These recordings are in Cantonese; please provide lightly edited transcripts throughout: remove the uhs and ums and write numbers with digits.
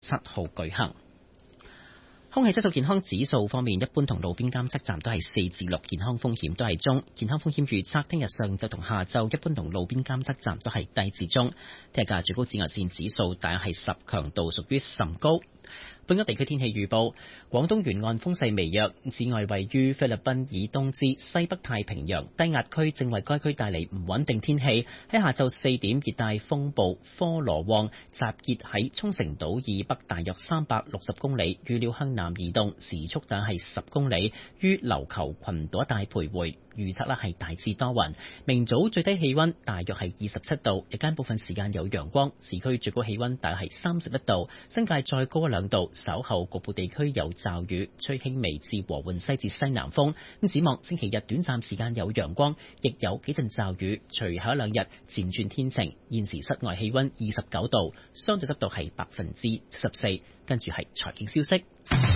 7號舉行。空氣質素健康指數方面，一般同路邊監測站都係4至6，健康風險都係中。健康風險預測，聽日上晝同下晝一般同路邊監測站都係低至中。聽日嘅最高紫外線指數大約係10，強度屬於甚高。本港地區天氣預報：廣東沿岸風勢微弱，此外位於菲律賓以東至西北太平洋低壓區正為該區帶嚟唔穩定天氣。喺下晝4點，熱帶風暴科羅旺集結喺沖繩島以北大約360公里，預料向南移動，時速大約係10公里，於琉球群島一帶徘徊。預測係大致多雲，明早最低氣溫大約係27度，日間部分時間有陽光，市區最高氣溫大約係31度，新界再高1-2度，稍後局部地區有驟雨，吹輕微至和緩西至西南風。展望星期日短暫時間有陽光，亦有幾陣驟雨，隨後1-2日漸轉天晴。現時室外氣溫29度，相對濕度係74%。跟住係財經消息。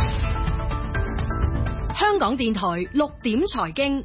香港電台6點財經。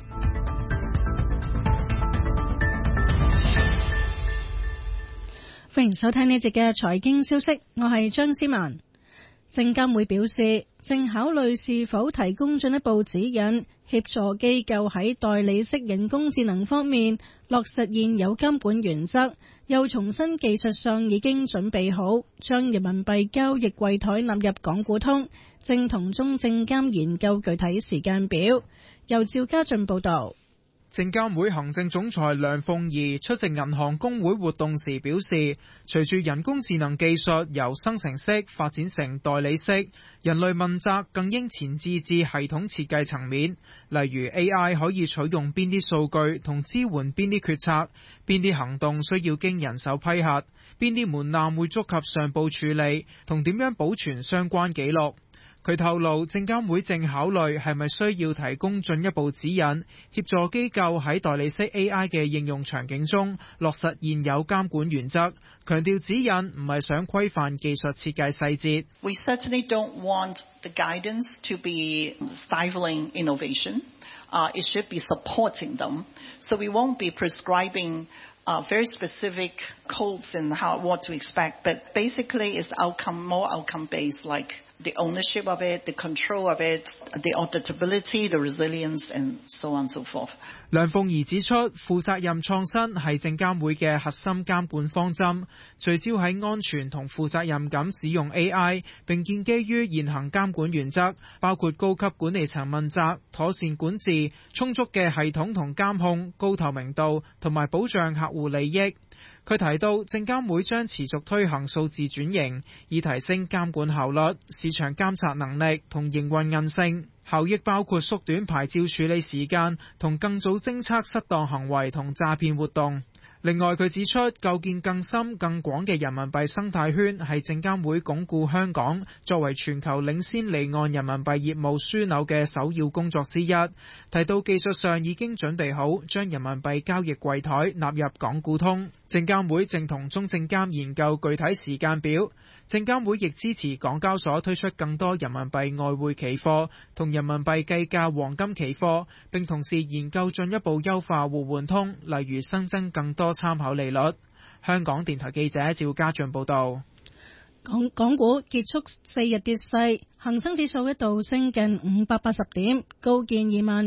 歡迎收聽呢節嘅財經消息，我係張思文。證監會表示，正考慮是否提供進一步指引，協助機構喺代理式人工智能方面落實現有監管原則，又重申技術上已經準備好，將人民幣交易櫃台納入港股通，正同中證監研究具體時間表。由趙家俊報道。 證監會行政總裁梁鳳儀出席銀行公會活動時表示，隨住人工智能技術由生成式發展成代理式，人類問責更應前置至系統設計層面，例如 AI 可以取用邊啲數據同支援邊啲決策，邊啲行動需要經人手批核，邊啲門檻會觸及上報處理，同點樣保存相關記錄。佢透露，證監會正考慮係咪需要提供進一步指引，協助機構喺代理式 AI 嘅應用場景中落實現有監管原則，強調指引唔係想規範技術設計細節。 We certainly don't want the guidance to be stifling innovation. It should be supporting them. So we won't be prescribing very specific codes and what to expect. But basically it's more outcome based, like the ownership of it, the control of it, the auditability, the resilience, and so on and so forth. 梁鳳儀指出，負責任創新係證監會嘅核心監管方針，聚焦喺安全同負責任咁使用 AI， 並建基於現行監管原則，包括高級管理層問責、妥善管治、充足嘅系統同監控、高透明度同埋保障客戶利益。佢提到，證監會將持續推行數字轉型，以提升監管效率、市場監察能力同營運韌性。效益包括縮短牌照處理時間同更早偵測失當行為同詐騙活動。另外，佢指出，構建更深更廣嘅人民幣生態圈係證監會鞏固香港作為全球領先離岸人民幣業務樞紐嘅首要工作之一。提到技術上已經準備好將人民幣交易櫃台納入港股通，證監會正同中證監研究具體時間表。證監會亦支持港交所推出更多人民幣外匯期貨同人民幣計價黃金期貨，並同時研究進一步優化互換通，例如新增更多參考利率。香港電台記者趙家俊報道。 港股結束4日跌勢，恒生指數一度升近580點，高見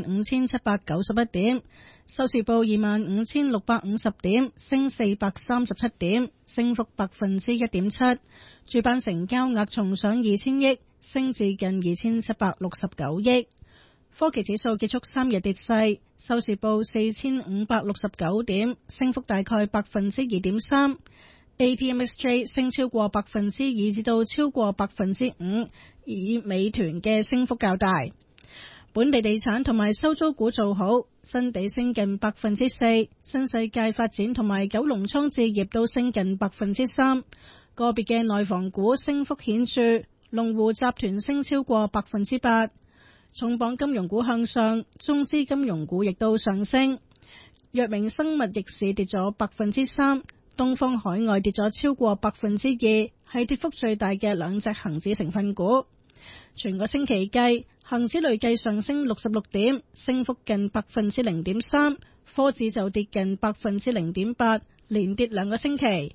25,791點，收市報25,650點，升437點，升幅1.7%。主板成交額重上2000億，升至近2769億。科技指數結束3日跌勢，收市報4569點，升幅大概2.3%。ATMXJ 升超過2%至到超過5%，以美團嘅升幅較大。本地地產同埋收租股做好，新地升近4%，新世界發展同埋九龍倉置業都升近3%。個別嘅內房股升幅顯著，龍湖集團升超過8%。重磅金融股向上，中資金融股亦都上升。藥明生物逆市跌咗3%，東方海外跌咗超過2%，係跌幅最大嘅兩隻恒指成分股。全個星期計，恒指累計上升66點，升幅近0.3%，科指就跌近0.8%，連跌2個星期。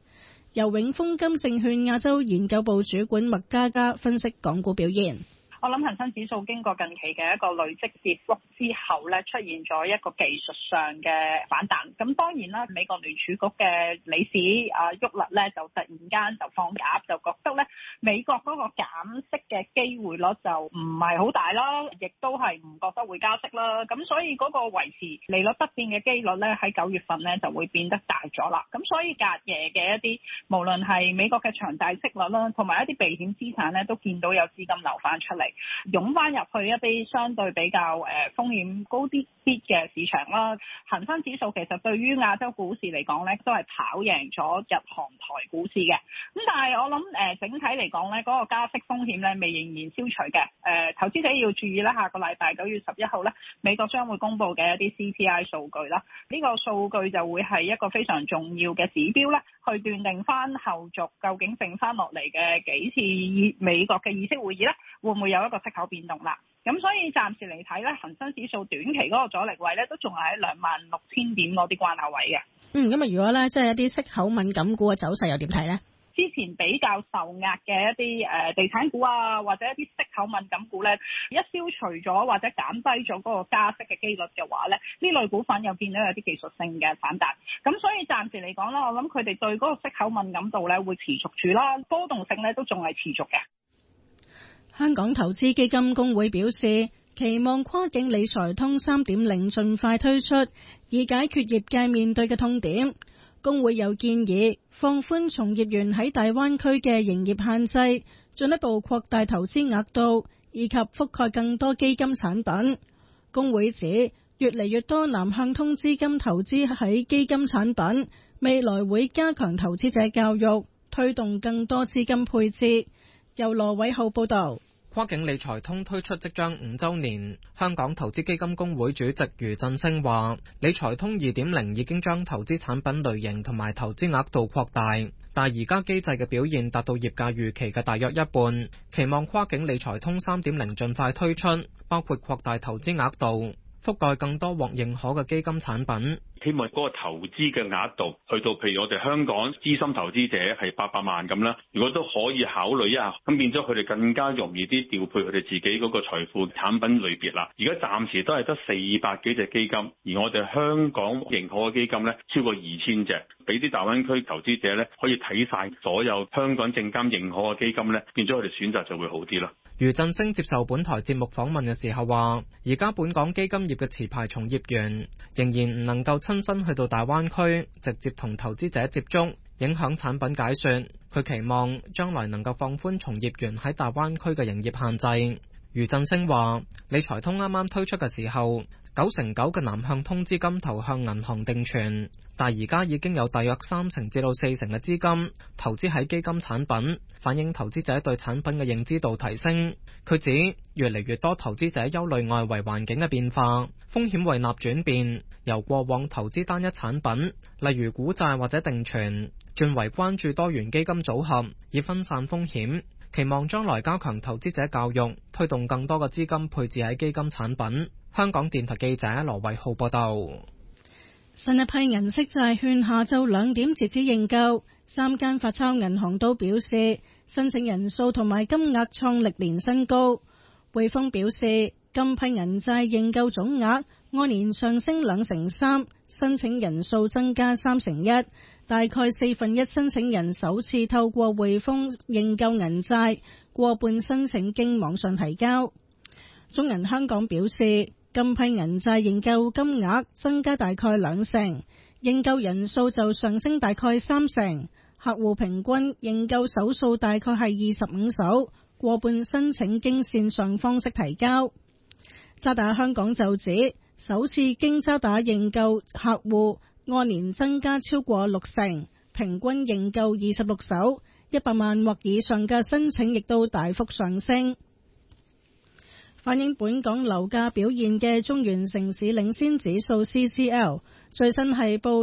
由永豐金證券亞洲研究部主管麥嘉嘉分析港股表現。 我諗恒生指數經過近期嘅一個累積跌幅之後咧，出現咗一個技術上嘅反彈。咁當然啦，美國聯儲局嘅理事沃勒咧就突然間就放鴿，就覺得咧美國嗰個減息嘅機會率就唔係好大啦，亦都係唔覺得會加息啦。咁所以嗰個維持利率不變嘅機率咧喺9月份咧就會變得大咗啦。咁所以隔夜嘅一啲無論係美國嘅長債息率啦，同埋一啲避險資產咧，都見到有資金流翻出嚟。湧翻入去一啲相對比較風險高啲嘅市場啦，恒生指數其實對於亞洲股市嚟講咧，都係跑贏咗日韓台股市嘅。咁但係我諗整體嚟講咧，嗰個加息風險咧未仍然消除嘅。投資者要注意啦，下個禮拜9月11號咧，美國將會公布嘅一啲 CPI 數據啦，呢個數據就會係一個非常重要嘅指標咧，去斷定翻後續究竟剩翻落嚟嘅幾次美國嘅議息會議咧，會唔會有一個息口變動啦？咁所以暫時嚟睇咧，恒生指數短期嗰個阻力位咧，都仲係喺26,000點嗰啲關口位嘅。 咁啊，如果咧即係一啲息口敏感股嘅走勢又點睇咧？ 之前比較受壓嘅一啲地產股啊，或者一啲息口敏感股咧，一消除咗或者減低咗嗰個加息嘅機率嘅話咧，呢類股份又見到有啲技術性嘅反彈。咁所以暫時嚟講啦，我諗佢哋對嗰個息口敏感度咧會持續住啦，波動性咧都仲係持續嘅。 香港投資基金公會表示，期望跨境理財通 3.0 盡快推出，以解決業界面對嘅痛點。公會又建議放寬從業員喺大灣區嘅營業限制，進一步擴大投資額度，以及覆蓋更多基金產品。公會指，越嚟越多南向通資金投資喺基金產品，未來會加強投資者教育，推動更多資金配置。由羅偉浩報道。 跨境理財通推出即將5週年，香港投資基金公會主席余振聲話，理財通 2.0 已經將投資產品類型同埋投資額度擴大，但係而家機制嘅表現達到業界預期嘅大約一半，期望跨境理財通 3.0 盡快推出，包括擴大投資額度，覆蓋更多獲認可嘅基金產品。 希望嗰個投資嘅額度去到，譬如我哋香港資深投資者係800萬咁啦，如果都可以考慮一下，咁變咗佢哋更加容易啲調配佢哋自己嗰個財富產品類別啦。而家暫時都係得400幾隻基金，而我哋香港認可嘅基金咧超過2000隻，俾啲大灣區投資者咧可以睇晒所有香港證監認可嘅基金咧，變咗佢哋選擇就會好啲啦。 余振聲接受本台節目訪問嘅時候話，而家本港基金業嘅持牌從業員仍然唔能夠親身去到大灣區直接同投資者接觸，影響產品解說。佢期望將來能夠放寬從業員喺大灣區嘅營業限制。余振聲話，理財通啱啱推出嘅時候，9成9嘅南向通資金投向銀行定存，但而家已經有大約3成至到4成嘅資金投資喺基金產品，反映投資者對產品嘅認知度提升。佢指越嚟越多投資者憂慮外圍環境嘅變化，風險胃納轉變，由過往投資單一產品，例如股債或者定存，轉為關注多元基金組合，以分散風險。期望將來加強投資者教育，推動更多嘅資金配置喺基金產品。香港電台記者羅偉浩報道。 新一批銀色債券下晝2點截止認購，3間發鈔銀行都表示申請人數同埋金額創歷年新高。匯豐表示，今批銀債認購總額按年上升2成3，申請人數增加3成1，大概1/4申請人首次透過匯豐認購銀債，過半申請經網上提交。中銀香港表示，今批銀債認購金額增加大概2成，認購人數就上升大概3成，客戶平均認購手數大概係25手，過半申請經線上方式提交。渣打香港就指，首次經渣打認購客戶按年增加超過6成，平均認購26手，100萬或以上嘅申請亦都大幅上升。反映本港樓價表現嘅中原城市領先指數 CCL 最新係報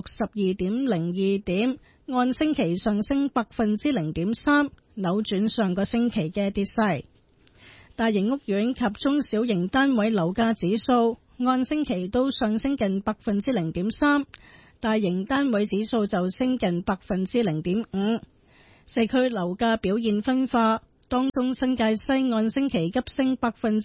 162.02點，按星期上升0.3%，扭轉上個星期嘅跌勢。大型屋苑及中小型單位樓價指數按星期都上升近0.3%， 大型單位指數就升近0.5%。社區樓價表現分化，當中新界西按星期急升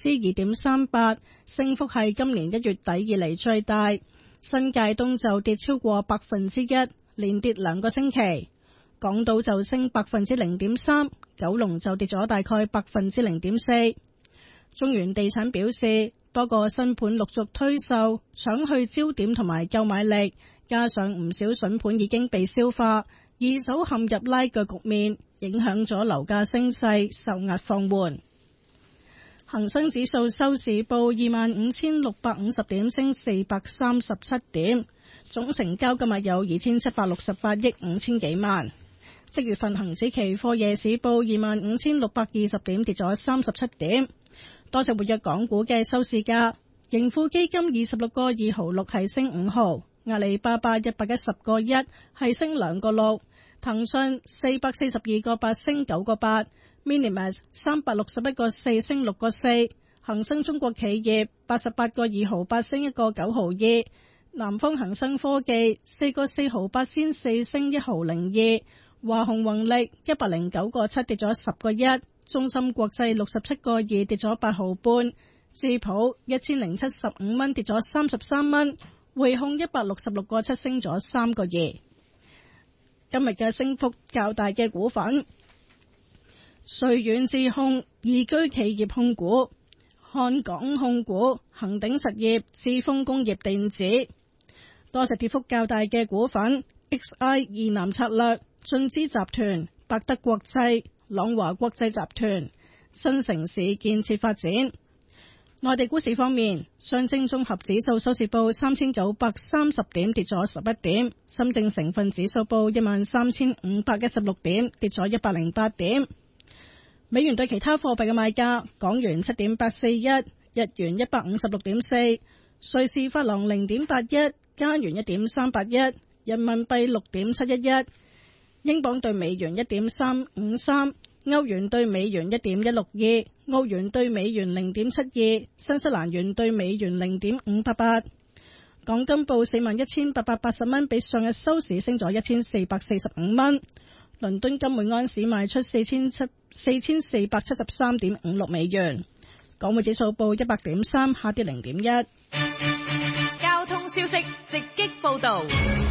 2.38%，升幅係今年1月底以嚟最大。新界東就跌超過1%，連跌2個星期。港島就升0.3%，九龍就跌咗大概0.4%。中原地產表示，多個新盤陸續推售，搶去焦點同埋購買力，加上唔少筍盤已經被消化，二手陷入拉鋸局面，影響咗樓價升勢，受壓放緩。恒生指數收市報25,650點，升437點，總成交今日有2,768億5千幾萬。即月份恒指期貨夜市報25,620點，跌咗37點。多隻活躍港股嘅收市價，盈富基金26個2毫6係升5毫，阿里巴巴110個1係升2個6，騰訊442個8升9個8，Minimax 361個4升6個4，恒生中國企業88個2毫8升1個9毫2，南方恒生科技4個4毫8先4升1毫02。華虹宏力109個7跌咗10個1，中芯國際67個2跌咗8毫半，智普1075蚊跌咗33蚊，匯控166個7升咗3個2。今日嘅升幅較大嘅股份：瑞遠智控、易居企業控股、漢港控股、恒鼎實業、智豐工業電子。多隻跌幅較大嘅股份：XI 易南策略、進資集團、百德國際、朗華國際集團、新城市建設發展。內地股市方面，上證綜合指數收市報3,930點，跌咗11點；深證成分指數報13,516點，跌咗108點。美元對其他貨幣嘅賣價：港元7.841，日元156.4，瑞士法郎0.81，加元1.381，人民幣6.711。英鎊兌美元1.353，歐元兌美元1.162，澳元兌美元0.72，新西蘭元兌美元0.588。港金報41,880蚊，比上日收市升咗1,445蚊。倫敦金每安士賣出4,473.56美元。港匯指數報100.3，下跌0.1。 交通消息直擊報道。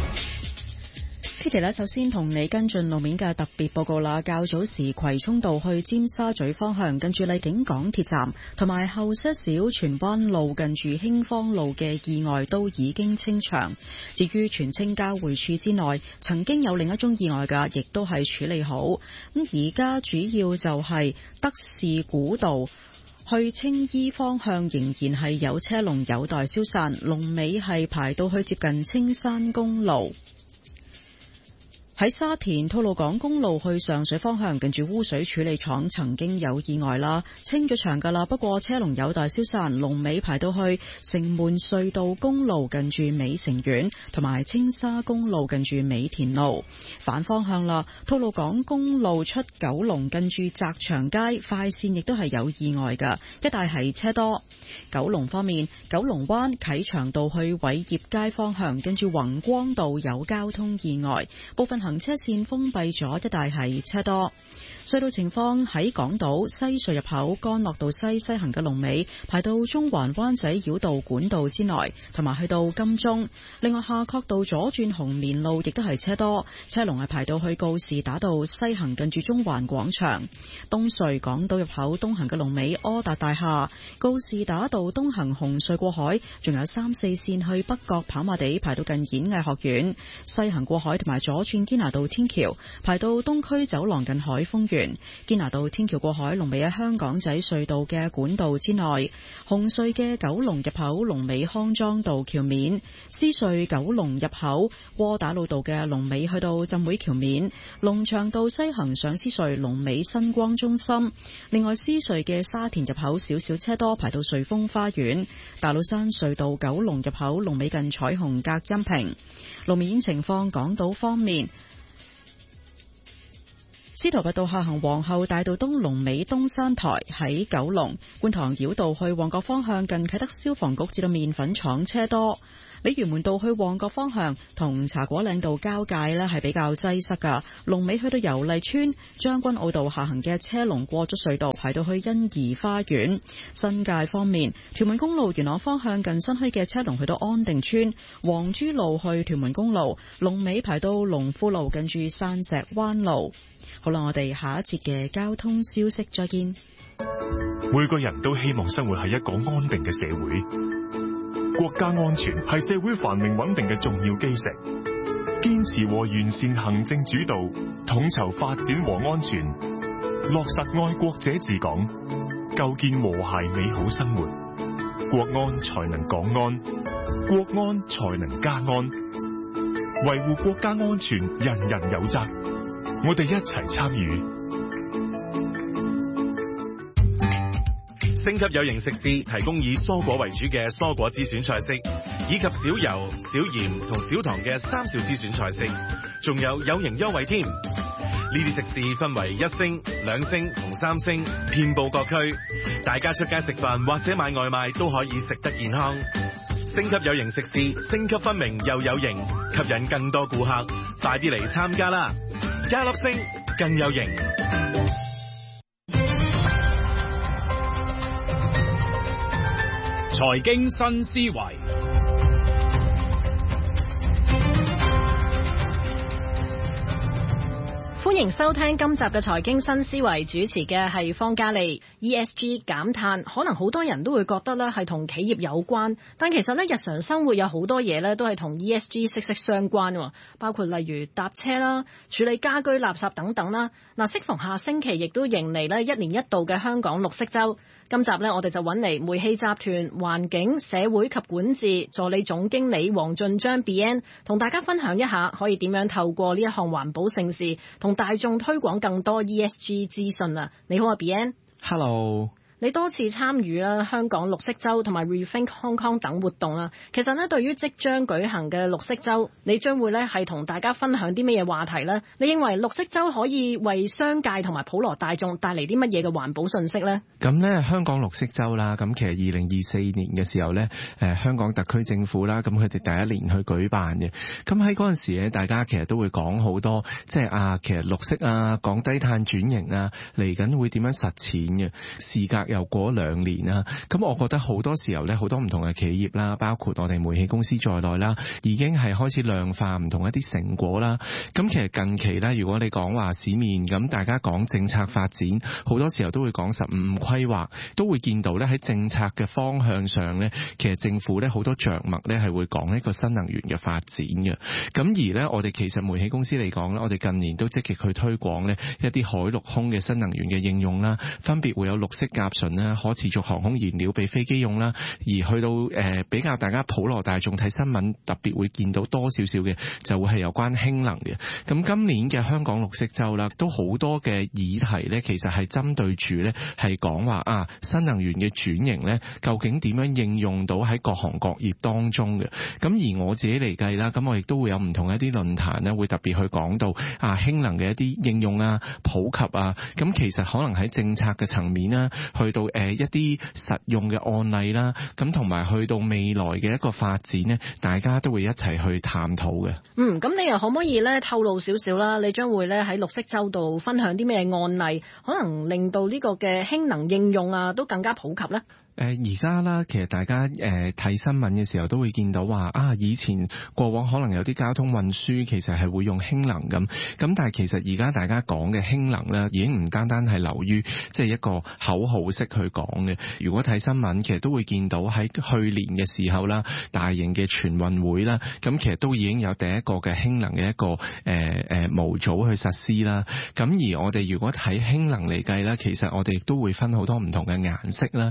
Kitty 咧，首先同你跟進路面嘅特別報告啦。較早時葵涌道去尖沙咀方向，近住荔景港鐵站同埋後些少荃灣路近住興芳路嘅意外都已經清場。至於荃青交匯處之內，曾經有另一宗意外嘅，亦都係處理好。咁而家主要就係德士古道去青衣方向仍然係有車龍有待消散，龍尾係排到去接近青山公路。喺沙田吐露港公路去上水方向，近住污水處理廠曾經有意外啦，清咗場噶啦，不過車龍有待消散，龍尾排到去城門隧道公路近住美城苑，同埋青沙公路近住美田路。反方向啦，吐露港公路出九龍近住澤祥街快線亦都係有意外噶，一帶係車多。九龍方面，九龍灣啟祥道去偉業街方向，近住宏光道有交通意外，部分行車線封閉咗，一帶係車多。隧道情況喺港島西隧入口干諾道西行嘅龍尾排到中環灣仔繞道管道之內，同埋去到金鐘。另外夏慤道左轉紅棉路亦都係車多，車龍係排到去告士打道西行近住中環廣場。東隧港島入口東行嘅龍尾柯達大廈，告士打道東行紅隧過海，仲有3、4線去北角跑馬地排到近演藝學院。西行過海同埋左轉堅拿道天橋排到東區走廊近海豐園。堅拿道天橋過海龍尾喺香港仔隧道嘅管道之內。紅隧嘅九龍入口龍尾康莊道橋面。獅隧九龍入口窩打老道嘅龍尾去到浸會橋面。龍翔道西行上獅隧龍尾新光中心。另外獅隧嘅沙田入口少少車多，排到瑞豐花園。大老山隧道九龍入口龍尾近彩虹隔音屏。路面情況，港島方面， 司徒拔道下行皇后大道東龍尾東山台，喺九龍觀塘繞道去旺角方向近啟德消防局至到麵粉廠車多。鯉魚門道去旺角方向同茶果嶺道交界呢係比較擠塞噶，龍尾去到油麗邨。將軍澳道下行嘅車龍過咗隧道，排到去欣怡花園。新界方面，屯門公路元朗方向近新墟嘅車龍去到安定村。黃珠路去屯門公路龍尾排到龍富路近住山石灣路。好啦，我哋下一節嘅交通消息再見。 每個人都希望生活喺一個安定嘅社會。國家安全係社會繁榮穩定嘅重要基石，堅持和完善行政主導，統籌發展和安全，落實愛國者治港，構建和諧美好生活，國安才能港安，國安才能家安。維護國家安全，人人有責，我哋一齊參與。 星級有型食肆提供以蔬果為主嘅蔬果之選菜式，以及少油、少鹽同少糖嘅三少之選菜式，仲有型優惠添。呢啲食肆分為1星、2星同3星，遍佈各區，大家出街食飯或者買外賣都可以食得健康。星級有型食肆，星級分明又有型，吸引更多顧客，快啲嚟參加啦！加粒星更有型。 財經新思維， 歡迎收聽今集嘅財經新思維，主持嘅係方嘉利。ESG 減碳可能好多人都會覺得咧係同企業有關，但其實咧日常生活有好多嘢咧都係同 ESG 息息相關，包括例如搭車啦、處理家居垃圾等等啦。適逢下星期亦都迎嚟咧1年1度嘅香港綠色週。今集咧我哋就揾嚟煤氣集團環境、社會及管治助理總經理黃俊章 BN 同大家分享一下可以點樣透過呢一項環保盛事同大眾推廣更多 ESG 資訊啊！你好啊 BN。Hello。你多次參與啦香港綠色週同埋 Rethink Hong Kong 等活動啦，其實呢對於即將舉行嘅綠色週，你將會呢係同大家分享啲乜嘢話題呢？你認為綠色週可以為商界同埋普羅大眾帶嚟啲乜嘢嘅環保信息呢？ 咁呢香港綠色週啦，咁其實2024年嘅時候呢，香港特區政府啦，咁佢哋第一年去舉辦嘅，咁喺嗰陣時咧，大家其實都會講好多，即係其實綠色啊，講低碳轉型啊，嚟緊會點樣實踐嘅，時隔又過2年啦，咁我覺得好多時候咧，好多唔同嘅企業啦，包括我哋煤氣公司在內啦，已經係開始量化唔同一啲成果啦。咁其實近期咧，如果你講話市面，咁大家講政策發展，好多時候都會講15規劃，都會見到咧喺政策嘅方向上咧，其實政府咧好多着墨咧係會講一個新能源嘅發展嘅。咁而咧，我哋其實煤氣公司嚟講咧，我哋近年都積極去推廣咧一啲海陸空嘅新能源嘅應用啦，分別會有綠色甲醇啦、可持續航空燃料俾飛機用啦，而去到比較大家普羅大眾睇新聞特別會見到多少少嘅，就會係有關氫能嘅。咁今年嘅香港綠色週啦，都好多嘅議題咧，其實係針對住咧係講話新能源嘅轉型咧，究竟點樣應用到喺各行各業當中嘅。咁而我自己嚟計啦，咁我亦都會有唔同一啲論壇咧，會特別去講到氫能嘅一啲應用啊、普及啊。咁其實可能喺政策嘅層面啦，去到一啲實用嘅案例啦，咁同埋去到未來嘅一個發展呢，大家都會一齊去探討嘅。 咁你又可唔可以咧透露少少啦？你將會咧喺綠色週度分享啲咩案例，可能令到呢個嘅氫能應用啊都更加普及呢？ 而家啦，其實大家睇新聞嘅時候都會見到話以前過往可能有啲交通運輸其實係會用氫能咁，但係其實而家大家講嘅氫能咧，已經唔單單係流於即係一個口號式去講嘅。如果睇新聞，其實都會見到喺去年嘅時候啦，大型嘅全運會啦，咁其實都已經有第一個嘅氫能嘅一個模組去實施啦。咁而我哋如果睇氫能嚟計啦，其實我哋亦都會分好多唔同嘅顏色啦。咁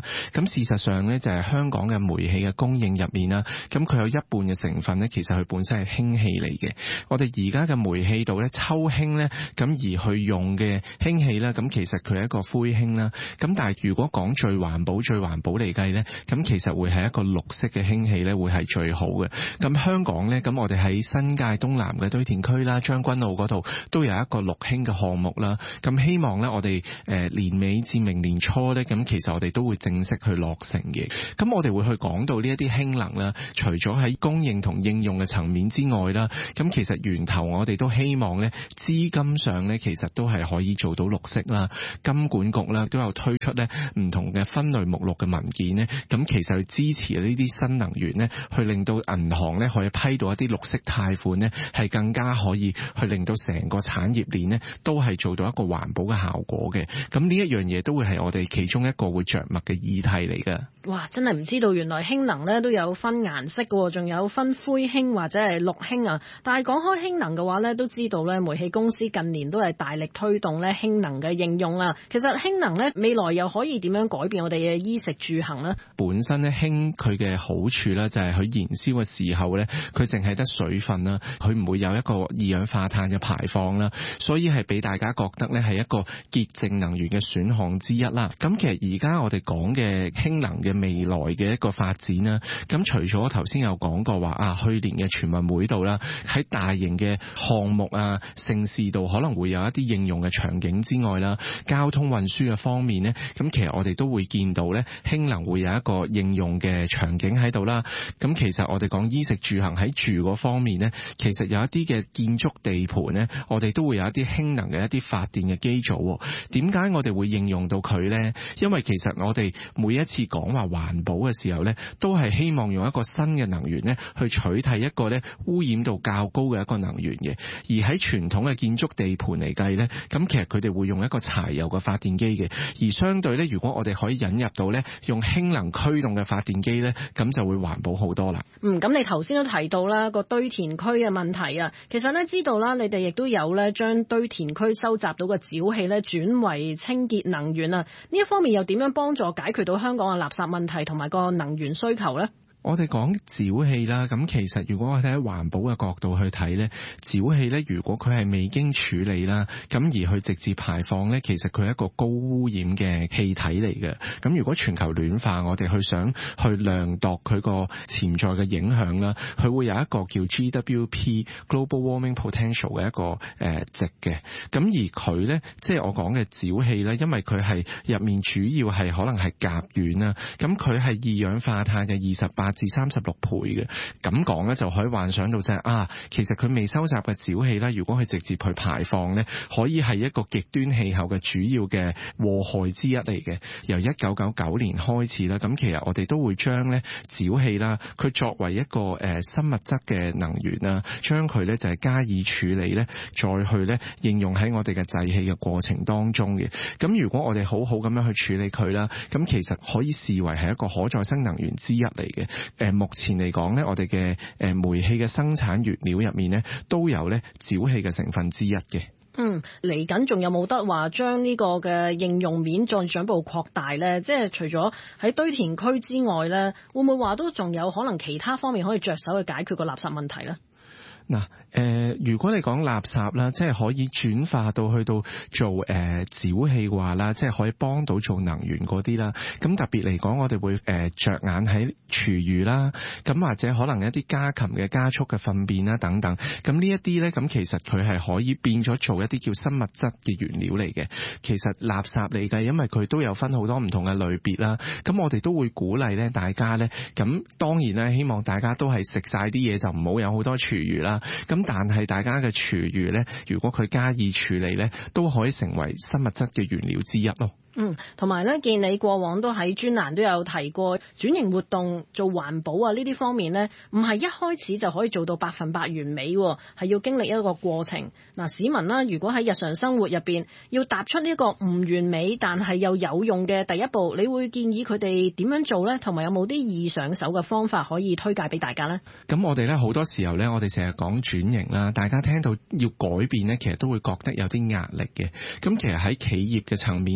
咁事實上咧就係香港嘅煤氣嘅供應入面啦，咁佢有一半嘅成分咧，其實佢本身係氫氣嚟嘅。我哋而家嘅煤氣度咧抽氫咧，咁而去用嘅氫氣啦，咁其實佢係一個灰氫啦。咁但係如果講最環保嚟計咧，咁其實會係一個綠色嘅氫氣咧，會係最好嘅。咁香港咧，咁我哋喺新界東南嘅堆填區啦、將軍澳嗰度都有一個綠氫嘅項目啦。咁希望咧，我哋年尾至明年初咧，咁其實我哋都會正式去落成嘅。咁我哋會去講到呢一啲氫能啦，除咗喺供應同應用嘅層面之外啦，咁其實源頭我哋都希望咧，資金上咧，其實都係可以做到綠色啦。金管局啦都有推出咧唔同嘅分類目錄嘅文件咧，咁其實去支持呢啲新能源咧，去令到銀行咧可以批到一啲綠色貸款咧，係更加可以去令到成個產業鏈咧都係做到一個環保嘅效果嘅。咁呢一樣嘢都會係我哋其中一個會着墨嘅議題嚟㗎。 哇！真係唔知道原來氫能咧都有分顏色㗎，仲有分灰氫或者係綠氫啊。但係講開氫能嘅話咧，都知道咧煤氣公司近年都係大力推動咧氫能嘅應用啊。其實氫能咧未來又可以點樣改變我哋嘅衣食住行呢？ 本身咧氫佢嘅好處咧就係佢燃燒嘅時候咧，佢淨係得水分啦，佢唔會有一個二氧化碳嘅排放啦，所以係俾大家覺得咧係一個潔淨能源嘅選項之一啦。咁其實而家我哋講嘅氫能嘅未來嘅一個發展啦，咁除咗頭先有講過話去年嘅全運會度啦，喺大型嘅項目啊、盛事度可能會有一啲應用嘅場景之外啦，交通運輸嘅方面呢，咁其實我哋都會見到咧氫能會有一個應用嘅場景喺度啦。咁其實我哋講衣食住行喺住嗰方面呢，其實有一啲嘅建築地盤呢，我哋都會有一啲氫能嘅一啲發電嘅機組。點解我哋會應用到佢呢？因為其實我哋每一次講話環保嘅時候呢，都係希望用一個新嘅能源呢去取替一個呢污染度較高嘅一個能源嘅。而喺傳統嘅建築地盤嚟計呢，咁其實佢哋會用一個柴油嘅發電機嘅。而相對呢，如果我哋可以引入到呢用氫能驅動嘅發電機呢，咁就會環保好多啦。 咁你頭先都提到啦個堆填區嘅問題啊，其實呢知道啦，你哋亦都有呢將堆填區收集到嘅沼氣呢轉為清潔能源啊，呢一方面又點樣幫助解決到香港嘅垃圾問題同埋個能源需求呢？ 我哋講沼氣啦，咁其實如果我哋喺環保嘅角度去睇呢，沼氣呢，如果佢係未經處理啦，咁而去直接排放呢，其實佢係一個高污染嘅氣體嚟嘅。咁如果全球暖化，我哋去想去量度佢個潛在嘅影響啦，佢會有一個叫 GWP Global Warming Potential 嘅一個值嘅。咁而佢呢，即係我講嘅沼氣呢，因為佢係入面主要係可能係甲烷啦，咁佢係二氧化碳嘅28至36倍嘅。咁講咧就可以幻想到就係其實佢未收集嘅沼氣咧，如果佢直接去排放咧，可以係一個極端氣候嘅主要嘅禍害之一嚟嘅。由1999年開始啦，咁其實我哋都會將咧沼氣啦，佢作為一個生物質嘅能源啦，將佢咧就係加以處理咧，再去咧應用喺我哋嘅製氣嘅過程當中嘅。咁如果我哋好好咁樣去處理佢啦，咁其實可以視為係一個可再生能源之一嚟嘅。目前嚟講咧，我哋嘅煤氣嘅生產原料入面咧，都有咧沼氣嘅成分之一嘅。 嚟緊仲有冇得話將呢個嘅應用面再進一步擴大咧？即係除咗喺堆填區之外咧，會唔會話都仲有可能其他方面可以着手去解決個垃圾問題咧？ 嗱，如果你講垃圾啦，即係可以轉化到去到做沼氣嘅話啦，即係可以幫到做能源嗰啲啦。咁特別嚟講，我哋會着眼喺廚餘啦，咁或者可能一啲家禽嘅家畜嘅糞便啦等等。咁呢一啲咧，咁其實佢係可以變咗做一啲叫生物質嘅原料嚟嘅。其實垃圾嚟計，因為佢都有分好多唔同嘅類別啦。咁我哋都會鼓勵咧大家咧，咁當然咧希望大家都係食晒啲嘢就唔好有好多廚餘啦。咁但係大家嘅廚餘咧，如果佢加以處理咧，都可以成為生物質嘅原料之一咯。 同埋咧，見你過往都喺專欄都有提過轉型活動做環保啊，呢啲方面呢，唔係一開始就可以做到100%完美，係要經歷一個過程。市民啦，如果喺日常生活入邊要踏出呢個唔完美但係又有用嘅第一步，你會建議佢哋點樣做呢？同埋有冇啲易上手嘅方法可以推介俾大家呢？ 咁我哋咧好多時候咧，我哋成日講轉型啦，大家聽到要改變呢，其實都會覺得有啲壓力嘅。咁其實喺企業嘅層面嚟講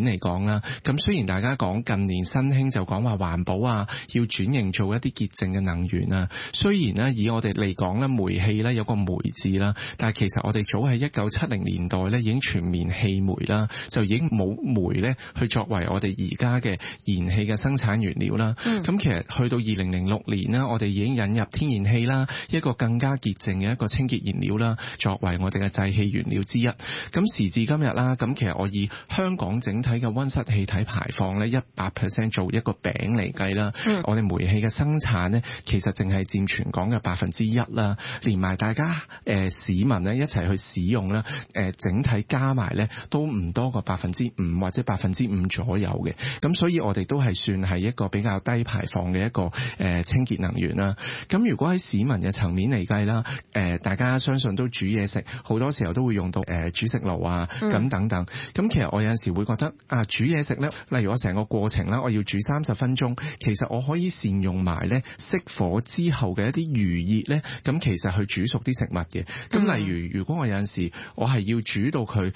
樣啦。咁雖然大家講近年新興就講話環保啊，要轉型做一啲潔淨嘅能源啊。雖然呢，以我哋嚟講咧，煤氣咧有個煤字啦，但係其實我哋早喺1970年代咧已經全面棄煤啦，就已經冇煤咧去作為我哋而家嘅燃氣嘅生產原料啦。咁其實去到2006年啦，我哋已經引入天然氣啦，一個更加潔淨嘅一個清潔燃料啦，作為我哋嘅製氣原料之一。咁時至今日啦，咁其實我以香港整體嘅溫室氣體排放咧100%做一個餅嚟計啦，我哋煤氣嘅生產咧其實淨係佔全港嘅1%啦，連埋大家市民咧一齊去使用啦，整體加埋咧都唔多過5%或者5%左右嘅。咁所以我哋都係算係一個比較低排放嘅一個清潔能源啦。咁如果喺市民嘅層面嚟計啦，大家相信都煮嘢食，好多時候都會用到煮食爐啊咁等等。咁其實我有陣時會覺得煮嘢食咧，例如我成個過程啦，我要煮30分鐘，其實我可以善用埋咧熄火之後嘅一啲餘熱咧，咁其實去煮熟啲食物嘅。咁例如果我有陣時我係要煮到佢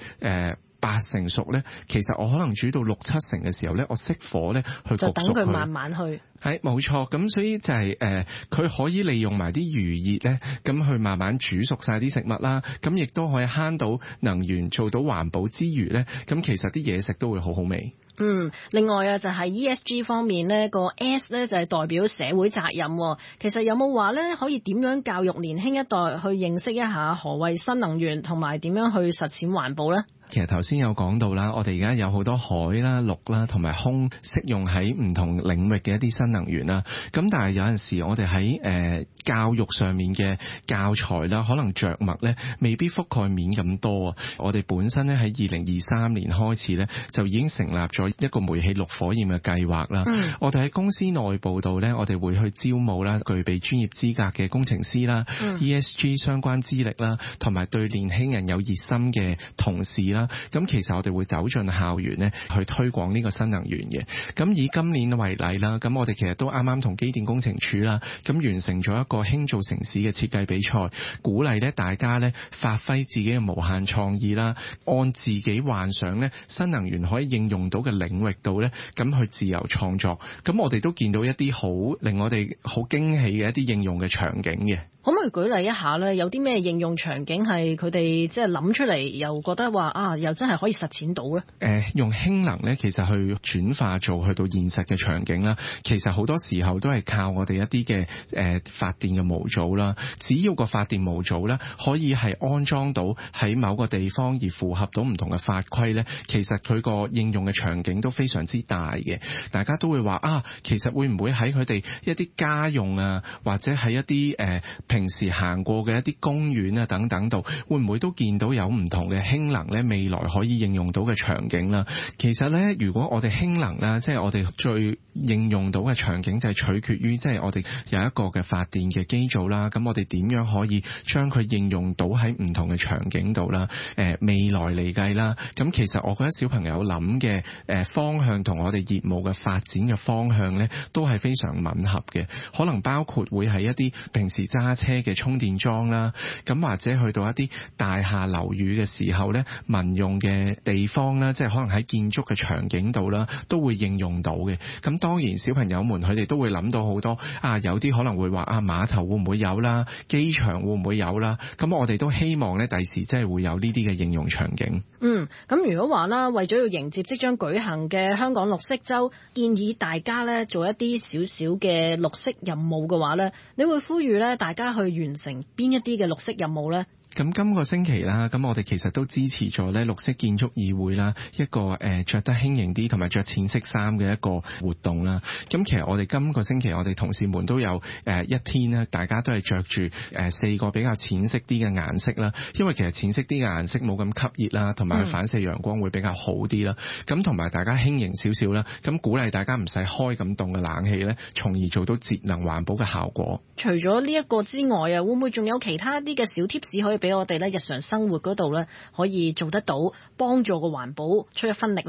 8成熟咧，其實我可能煮到6、7成嘅時候咧，我熄火咧去焗熟佢， 就等佢慢慢去。 係冇錯，咁所以就係佢可以利用埋啲餘熱咧，咁去慢慢煮熟晒啲食物啦。咁亦都可以慳到能源，做到環保之餘咧，咁其實啲嘢食都會好好味。 另外啊，就係 ESG 方面呢個 S 咧就係代表社會責任。其實有冇話咧可以點樣教育年輕一代去認識一下何謂新能源，同埋點樣去實踐環保咧？ 其實頭先有講到啦，我哋而家有好多海啦、陸啦同埋空適用喺唔同領域嘅一啲新能源啦。咁但係有陣時我哋喺教育上面嘅教材啦，可能着墨咧未必覆蓋面咁多啊。我哋本身咧喺2023年開始咧就已經成立咗一個煤氣綠火焰嘅計劃啦。我哋喺公司內部度咧，我哋會去招募啦具備專業資格嘅工程師啦、ESG 相關資歷啦，同埋對年輕人有熱心嘅同事啦。咁其實我哋會走進校園咧，去推廣呢個新能源嘅。咁以今年為例啦，咁我哋其實都啱啱同機電工程署啦，咁完成咗一個輕造城市嘅設計比賽，鼓勵咧大家咧發揮自己嘅無限創意啦，按自己幻想咧新能源可以應用到嘅領域度咧，咁去自由創作。咁我哋都見到一啲好令我哋好驚喜嘅一啲應用嘅場景嘅。 可唔可以舉例一下咧？有啲咩應用場景係佢哋即係諗出嚟，又覺得話又真係可以實踐到咧？ 用氫能咧，其實去轉化做去到現實嘅場景啦。其實好多時候都係靠我哋一啲嘅發電嘅模組啦。只要個發電模組咧可以係安裝到喺某個地方而符合到唔同嘅法規咧，其實佢個應用嘅場景都非常之大嘅。大家都會話其實會唔會喺佢哋一啲家用啊，或者喺一啲平時行過嘅一啲公園啊等等度，會唔會都見到有唔同嘅氫能咧未來可以應用到嘅場景啦？其實咧，如果我哋氫能啦，即係我哋最應用到嘅場景就係取決於即係我哋有一個嘅發電嘅機組啦。咁我哋點樣可以將佢應用到喺唔同嘅場景度啦？未來嚟計啦，咁其實我覺得小朋友諗嘅方向同我哋業務嘅發展嘅方向咧，都係非常吻合嘅。可能包括會係一啲平時揸車嘅充電樁啦，咁或者去到一啲大廈樓宇嘅時候咧，民用嘅地方啦，即係可能喺建築嘅場景度啦，都會應用到嘅。咁當然小朋友們佢哋都會諗到好多有啲可能會話碼頭會唔會有啦，機場會唔會有啦？咁我哋都希望咧第時即係會有呢啲嘅應用場景。 咁如果話啦，為咗要迎接即將舉行嘅香港綠色週，建議大家咧做一啲少少嘅綠色任務嘅話咧，你會呼籲咧大家去完成邊一啲嘅綠色任務咧？ 咁今個星期啦，咁我哋其實都支持咗咧綠色建築議會啦，一個着得輕盈啲同埋着淺色衫嘅一個活動啦。咁其實我哋今個星期我哋同事們都有一天咧，大家都係着住4個比較淺色啲嘅顏色啦。因為其實淺色啲嘅顏色冇咁吸熱啦，同埋反射陽光會比較好啲啦。咁同埋大家輕盈少少啦，咁鼓勵大家唔使開咁凍嘅冷氣咧，從而做到節能環保嘅效果。 除咗呢一個之外會唔會仲有其他啲嘅小貼士可以俾我哋咧日常生活嗰度咧可以做得到，幫助個環保出一分力咧？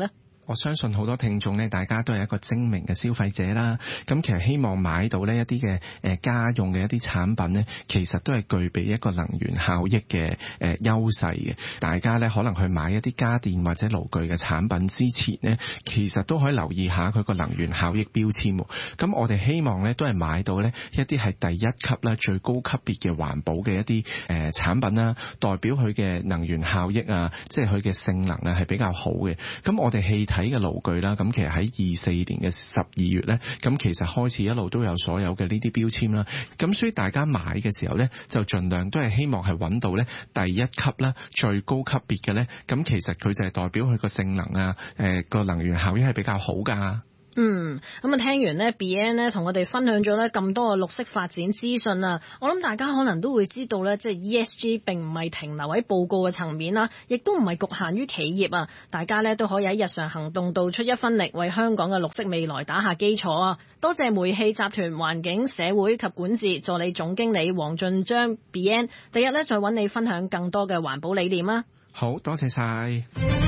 我相信好多聽眾呢，大家都係一個精明嘅消費者啦。咁其實希望買到呢一啲嘅家用嘅一啲產品呢，其實都係具備一個能源效益嘅優勢嘅。大家呢，可能去買一啲家電或者爐具嘅產品之前呢，其實都可以留意下佢個能源效益標籤。咁我哋希望呢，都係買到呢一啲係第一級啦、最高級別嘅環保嘅一啲產品啦，代表佢嘅能源效益啊，即係佢嘅性能啊係比較好嘅。咁我哋氣體嘅爐具啦，咁其實喺24年嘅12月呢，咁其實開始一路都有所有嘅呢啲標籤啦。咁所以大家買嘅時候呢，就盡量都係希望係揾到呢第一級啦、最高級別嘅呢。咁其實佢就係代表佢個性能啊、個能源效益係比較好㗎。 咁啊，聽完呢 BN 呢同我哋分享咗呢咁多嘅綠色發展資訊啊，我諗大家可能都會知道呢，即係 ESG 並唔係停留喺報告嘅層面啦，亦都唔係局限於企業啊，大家呢都可以喺日常行動度出一分力，為香港嘅綠色未來打下基礎啊！多謝煤氣集團環境、社會及管治助理總經理黃俊章 BN， 第日呢再揾你分享更多嘅環保理念啦。 好多謝晒。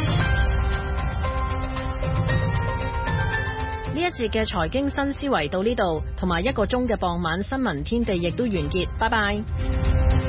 呢一節嘅財經新思維到呢度，同埋1個鐘嘅傍晚新聞天地亦都完結，拜拜。